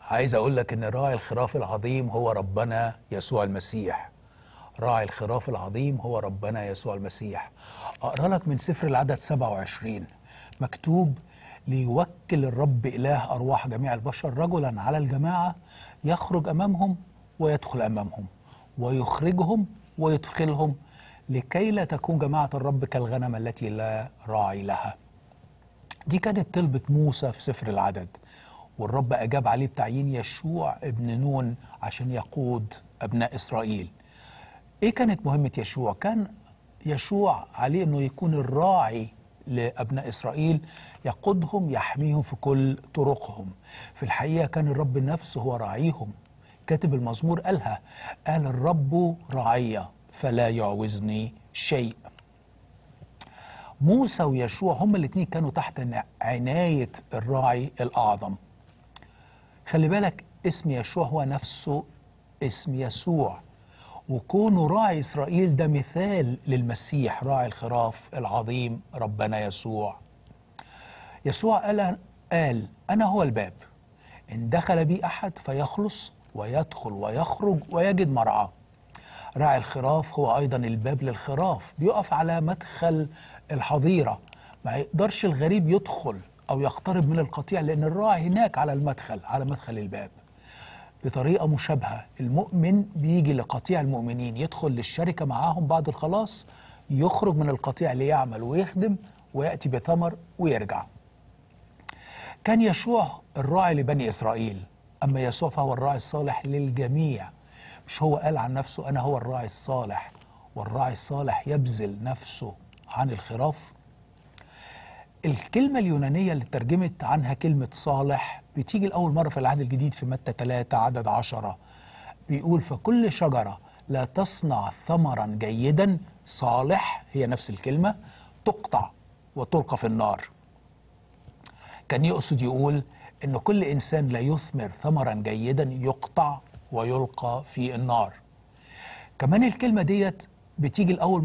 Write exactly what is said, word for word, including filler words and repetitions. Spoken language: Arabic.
عايز اقول لك ان راعي الخراف العظيم هو ربنا يسوع المسيح. راعي الخراف العظيم هو ربنا يسوع المسيح. اقرا لك من سفر العدد سبعة وعشرين مكتوب: ليوكل الرب اله ارواح جميع البشر رجلا على الجماعه يخرج امامهم ويدخل امامهم ويخرجهم ويدخلهم، لكي لا تكون جماعه الرب كالغنم التي لا راعي لها. دي كانت طلبة موسى في سفر العدد، والرب أجاب عليه بتعيين يشوع ابن نون عشان يقود أبناء إسرائيل. إيه كانت مهمة يشوع؟ كان يشوع عليه أنه يكون الراعي لأبناء إسرائيل، يقودهم يحميهم في كل طرقهم. في الحقيقة كان الرب نفسه هو راعيهم. كاتب المزمور قالها، قال: الرب راعي فلا يعوزني شيء. موسى ويشوع هما الاثنين كانوا تحت عناية الراعي الأعظم. خلي بالك، اسم يشوع هو نفسه اسم يسوع، وكونه راعي إسرائيل ده مثال للمسيح راعي الخراف العظيم ربنا يسوع. يسوع قال, قال أنا هو الباب، إن دخل بي أحد فيخلص ويدخل ويخرج ويجد مرعاه. راعي الخراف هو أيضا الباب للخراف، بيقف على مدخل الحظيرة، ما يقدرش الغريب يدخل أو يقترب من القطيع، لأن الراعي هناك على المدخل، على مدخل الباب. بطريقة مشابهة المؤمن بيجي لقطيع المؤمنين، يدخل للشركة معاهم بعد الخلاص، يخرج من القطيع ليعمل ويخدم ويأتي بثمر ويرجع. كان يشوع الراعي لبني إسرائيل، أما يسوع فهو الراعي الصالح للجميع. مش هو قال عن نفسه أنا هو الراعي الصالح، والراعي الصالح يبذل نفسه عن الخراف؟ الكلمة اليونانية اللي ترجمت عنها كلمة صالح بتيجي لأول مرة في العهد الجديد في متى ثلاثة عدد عشرة، بيقول: فكل شجرة لا تصنع ثمرا جيدا صالح، هي نفس الكلمة، تقطع وتلقى في النار. كان يقصد يقول إن كل إنسان لا يثمر ثمرا جيدا يقطع ويلقى في النار. كمان الكلمة ديت بتيجي الأول